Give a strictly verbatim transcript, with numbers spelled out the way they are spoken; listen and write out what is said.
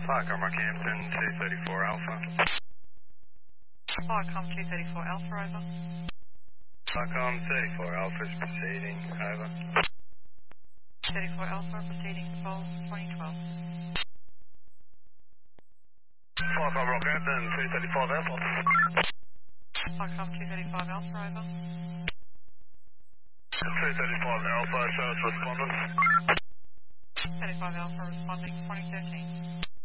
Firecom Rockhampton, two thirty-four Alpha. Firecom two thirty-four Alpha, over. Firecom thirty-four Alpha is proceeding, over. thirty-four Alpha, proceeding, Sol twenty twelve. Firecom Rockhampton, two thirty-five Alpha. Firecom two thirty-five Alpha, over. two thirty-five Alpha, show us respondents. thirty-five Alpha responding, twenty thirteen.